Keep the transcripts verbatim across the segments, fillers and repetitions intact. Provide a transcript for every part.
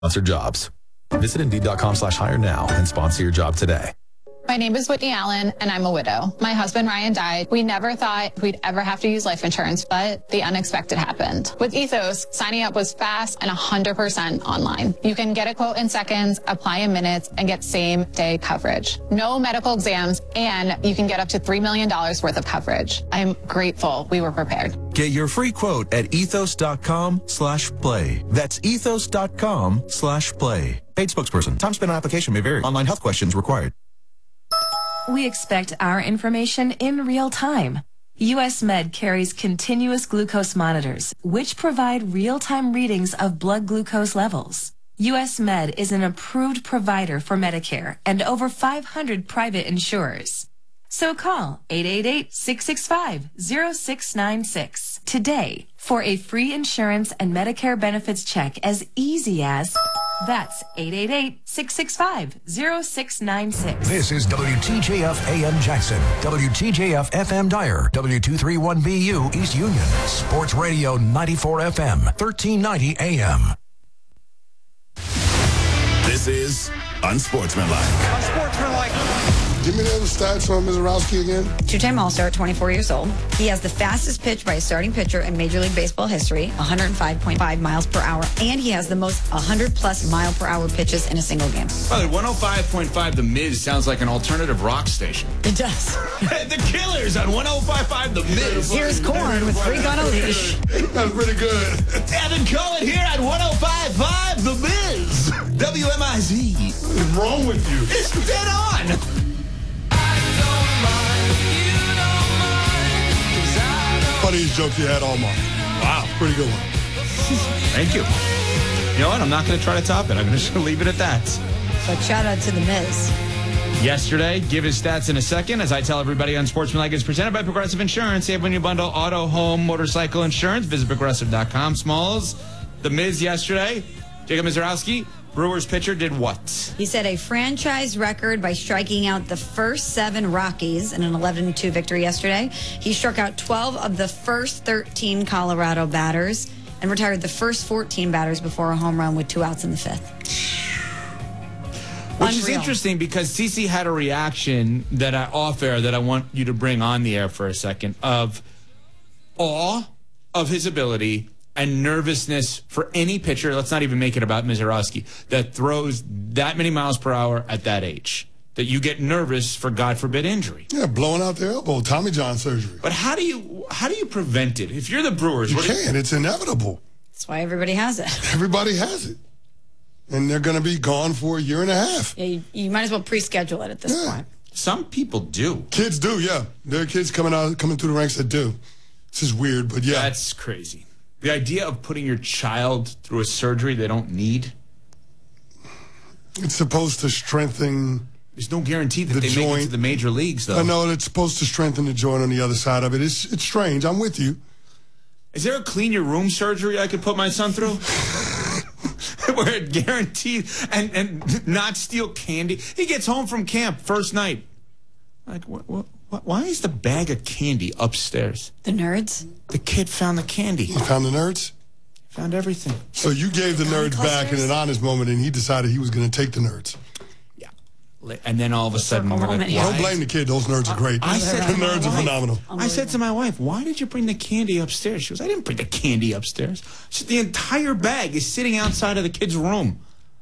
Sponsor jobs. Visit Indeed.com slash hire now and sponsor your job today. My name is Whitney Allen, and I'm a widow. My husband, Ryan, died. We never thought we'd ever have to use life insurance, but the unexpected happened. With Ethos, signing up was fast and one hundred percent online. You can get a quote in seconds, apply in minutes, and get same-day coverage. No medical exams, and you can get up to three million dollars worth of coverage. I'm grateful we were prepared. Get your free quote at ethos.com slash play. That's ethos.com slash play. Paid spokesperson. Time spent on application may vary. Online health questions required. We expect our information in real time. U S Med carries continuous glucose monitors, which provide real-time readings of blood glucose levels. U S Med is an approved provider for Medicare and over five hundred private insurers. So call eight eight eight, six six five, zero six nine six today for a free insurance and Medicare benefits check as easy as... That's eight eight eight, six six five, zero six nine six. This is W T J F A M Jackson, W T J F F M Dyer, W two thirty-one B U East Union, Sports Radio ninety-four F M, thirteen ninety A M. This is Unsportsmanlike. Unsportsmanlike. Give me the stats from Mizorowski again. Two-time All-Star, twenty-four years old. He has the fastest pitch by a starting pitcher in Major League Baseball history, one oh five point five miles per hour, and he has the most one hundred plus mile per hour pitches in a single game. By the way, one oh five point five The Miz sounds like an alternative rock station. It does. The Killers on one oh five point five The Miz. Here's Korn with Freak on a Leash. That's pretty good. Evan Cohen here at one oh five point five The Miz. W M I Z. What is wrong with you? It's dead on. Funniest joke you had all month. Wow. Pretty good one. Thank you. You know what? I'm not going to try to top it. I'm going to leave it at that. But shout out to The Miz. Yesterday, give his stats in a second. As I tell everybody on Sportsmanlike, is presented by Progressive Insurance. Save when you bundle auto, home, motorcycle insurance. Visit progressive dot com. Smalls, The Miz yesterday. Jacob Mizorowski, Brewers pitcher, did what? He set a franchise record by striking out the first seven Rockies in an eleven to two victory yesterday. He struck out twelve of the first thirteen Colorado batters and retired the first fourteen batters before a home run with two outs in the fifth. Which Unreal. is interesting because CeCe had a reaction that I off air that I want you to bring on the air for a second of awe of his ability and nervousness for any pitcher, let's not even make it about Mizorowski, that throws that many miles per hour at that age. That you get nervous for, God forbid, injury. Yeah, blowing out their elbow, Tommy John surgery. But how do you how do you prevent it? If you're the Brewers, You what do can't. It's inevitable. That's why everybody has it. Everybody has it. And they're going to be gone for a year and a half. Yeah, you, you might as well pre-schedule it at this Yeah. point. Some people do. Kids do, yeah. There are kids coming out, coming through the ranks that do. This is weird, but yeah. That's crazy. The idea of putting your child through a surgery they don't need. It's supposed to strengthen... There's no guarantee that the they joint. make it to the major leagues, though. I know it's supposed to strengthen the joint on the other side of it. It's it's strange. I'm with you. Is there a clean your room surgery I could put my son through? Where it guaranteed and, and not steal candy. He gets home from camp first night. Like, what, what, what, why is the bag of candy upstairs? The nerds? The kid found the candy. You found the nerds? Found everything. So you gave the nerds back in an honest moment, and he decided he was going to take the nerds. Yeah. And then all of a sudden, we're like, Yeah. Don't blame the kid. Those nerds are great. I said the to my nerds are wife- phenomenal. I said to my wife, why did you bring the candy upstairs? She goes, I didn't bring the candy upstairs. She said, the entire bag is sitting outside of the kid's room.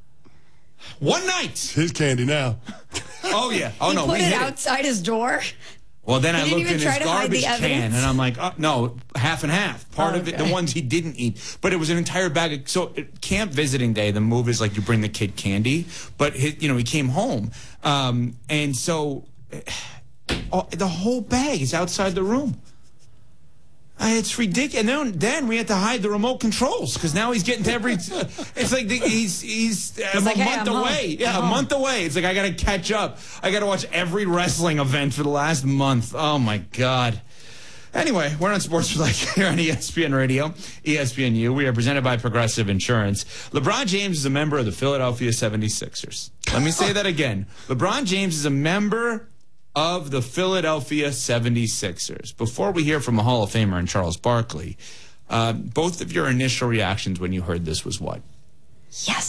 One night. His candy now. Oh, yeah. Oh, he no. put we it hit outside his door? Well, then He I didn't looked even in try his to hide garbage the can, evidence? and I'm like, oh, no, half and half. Part Oh, of it, okay. the ones he didn't eat. But it was an entire bag. Of, so at camp visiting day, the move is like you bring the kid candy. But, his, you know, he came home. Um, and so oh, the whole bag is outside the room. Uh, it's ridiculous. And then, then we had to hide the remote controls because now he's getting to every. It's like the, he's he's, uh, like, a hey, month I'm home. away. Yeah, I'm a home. month away. It's like I got to catch up. I got to watch every wrestling event for the last month. Oh my God. Anyway, we're on Sports Like here on E S P N Radio, E S P N U. We are presented by Progressive Insurance. LeBron James is a member of the Philadelphia seventy-sixers. Let me say that again. LeBron James is a member of the Philadelphia seventy-sixers. Before we hear from a Hall of Famer and Charles Barkley, uh, both of your initial reactions when you heard this was what? Yes.